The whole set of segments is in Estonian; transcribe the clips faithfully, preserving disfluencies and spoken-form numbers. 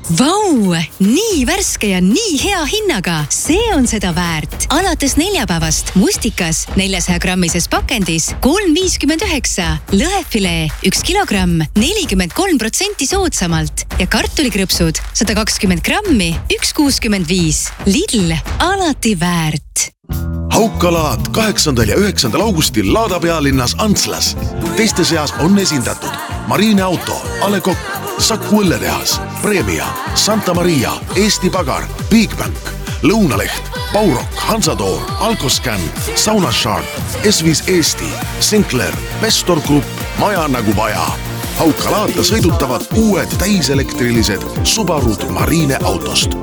Vau! Nii värske ja nii hea hinnaga. See on seda väärt. Alates neljapäevast mustikas neljasaja grammises pakendis kolm viiskümmend üheksa. Lõhefilee üks kilogramm nelikümmend kolm protsenti soodsamalt ja kartulikrõpsud sada kakskümmend grammi üks kuuskümmend viis. Lidl, alati väärt. Haukalaat kaheksandal ja üheksandal augustil Laada pealinnas Antslas. Teiste seas on esindatud Marine Auto, A Le Coq, Saku õlletehas, Premia, Santa Maria, Eesti Pagar, Bigbank, Lõunaleht, Baurok, Hansatoor, Alkoscan, Saunashark, S viis Eesti, Sinclair, Vestor Group, Maja nagu vaja. Haukalaata sõidutavad uued täiselektrilised Subarud Marine autost.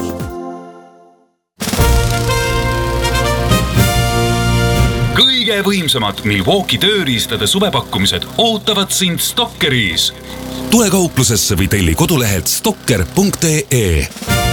Kõige võimsamad Milwaukee tööriistade suvepakkumised ootavad sind Stockeris. Tule kauplusesse või telli kodulehelt stocker punkt ee.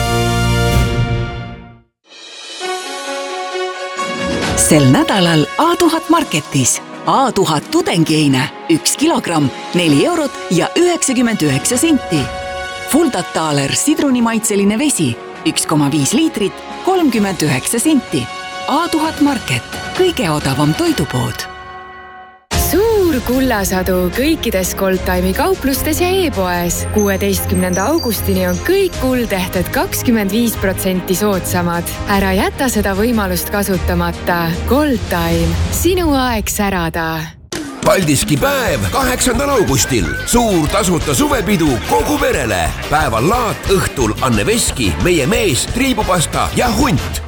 Sel nädalal A tuhat Marketis. A tuhat tudengiheine, üks kilogramm, neli eurot ja üheksakümmend üheksa senti. Fuldataler sidrunimaitseline vesi, üks koma viis liitrit, kolmkümmend üheksa senti. A tuhat Market, kõige odavam toidupood. Suur kullasadu kõikides Goldtime'i kauplustes ja e-poes. kuueteistkümnenda augustini on kõik kuldehted kakskümmend viis protsenti soodsamad. Ära jäta seda võimalust kasutamata. Goldtime, sinu aeg särada. Paldiski päev kaheksandal augustil. Suur tasuta suvepidu kogu perele. Päeval laat, õhtul Anne Veski, meie mees, triibupasta ja hunt.